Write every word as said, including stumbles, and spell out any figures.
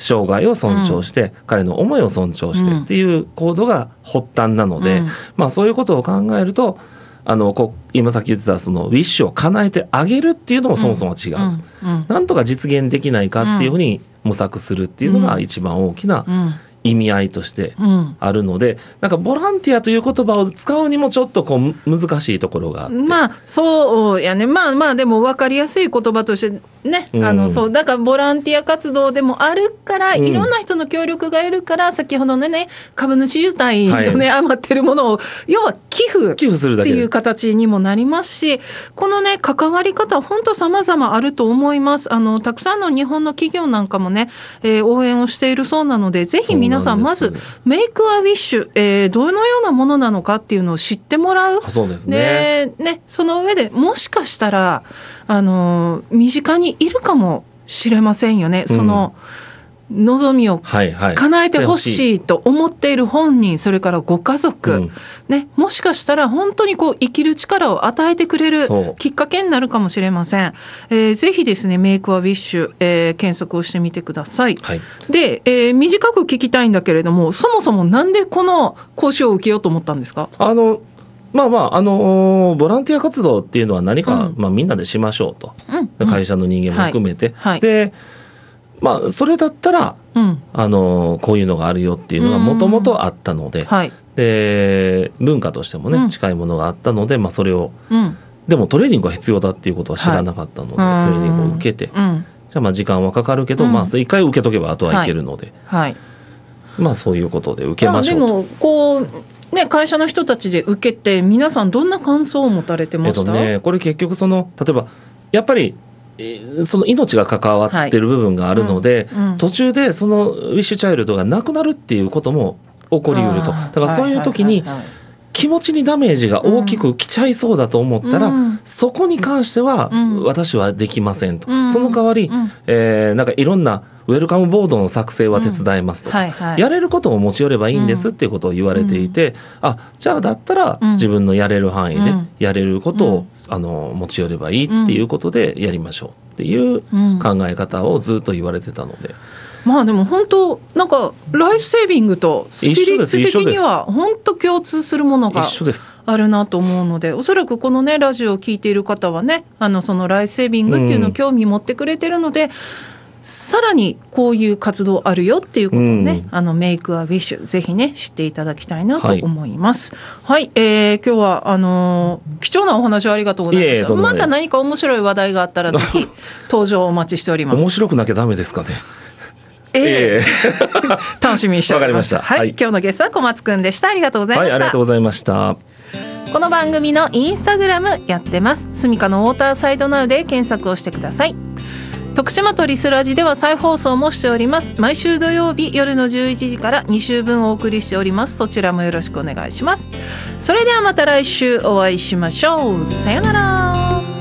生涯を尊重して、うん、彼の思いを尊重してっていう行動が発端なので、うん、まあ、そういうことを考えるとあのこ今さっき言ってたそのウィッシュを叶えてあげるっていうのもそもそも違う、うんうん、なんとか実現できないかっていうふうに模索するっていうのが一番大きな意味合いとしてあるので、うん、なんかボランティアという言葉を使うにもちょっとこう難しいところがあって、 まあそうやね、まあまあでも分かりやすい言葉としてね、うん、あのそうだからボランティア活動でもあるから、うん、いろんな人の協力がいるから、先ほどのね株主優待のね、はい、余ってるものを要は寄付寄付するだけっていう形にもなりますし、このね関わり方本当様々あると思います。あのたくさんの日本の企業なんかもね、えー、応援をしているそうなので、ぜひ皆さんまずメイクアウィッシュ、えー、どのようなものなのかっていうのを知ってもらう。 そうですね。 でね、その上でもしかしたらあの身近にいるかもしれませんよね、その、うん、望みを叶えてほしいと思っている本人、それからご家族、うんね、もしかしたら本当にこう生きる力を与えてくれるきっかけになるかもしれません。えー、ぜひですねメイクアウィッシュ、えー、検索をしてみてください、はい、で、えー、短く聞きたいんだけれども、そもそもなんでこの講習を受けようと思ったんですか？ あのまあまああのー、ボランティア活動っていうのは何か、うんまあ、みんなでしましょうと、うん、会社の人間も含めて、はいはい、でまあ、それだったら、うん、あのこういうのがあるよっていうのがもともとあったので、はい、で文化としてもね、うん、近いものがあったので、まあ、それを、うん、でもトレーニングが必要だっていうことは知らなかったので、はい、トレーニングを受けて、うん、じゃあまあ時間はかかるけど、うんまあ、一回受けとけばあとはいけるので、はいはい、まあそういうことで受けましょうと。 でもこうね、会社の人たちで受けて皆さんどんな感想を持たれてました？ えっとね、これ結局その例えばやっぱりその命が関わってる部分があるので、はいうんうん、途中でそのウィッシュチャイルドがなくなるっていうことも起こりうると。だからそういう時に気持ちにダメージが大きくきちゃいそうだと思ったら、うん、そこに関しては私はできませんと、うん、その代わり、うんえー、なんかいろんなウェルカムボードの作成は手伝いますと、うんはいはい、やれることを持ち寄ればいいんですっていうことを言われていて、うん、あじゃあだったら自分のやれる範囲でやれることを、うん、あの持ち寄ればいいっていうことでやりましょうっていう考え方をずっと言われてたので、 まあでも本当なんかライフセービングとスピリッツ的には本当共通するものがあるなと思うので、おそらくこのねラジオを聞いている方はね、あのそのライフセービングっていうのを興味持ってくれてるので、うん、さらにこういう活動あるよっていうことをね、うん、あのメイクアウィッシュぜひね知っていただきたいなと思います。はい、はい、えー、今日はあのー、貴重なお話をありがとうございました。また何か面白い話題があったらぜひ登場をお待ちしております。 面白くなきゃダメですかね。 えー、楽しみにしております。 わかりました。 はい、はい、今日のゲストは小松くんでした。ありがとうございました。 はい、ありがとうございました。 この番組のインスタグラムやってます。スミカのウォーターサイドナウで検索をしてください。徳島とリスラジでは再放送もしております。毎週土曜日夜のじゅういちじからに週分お送りしております。そちらもよろしくお願いします。それではまた来週お会いしましょう。さよなら。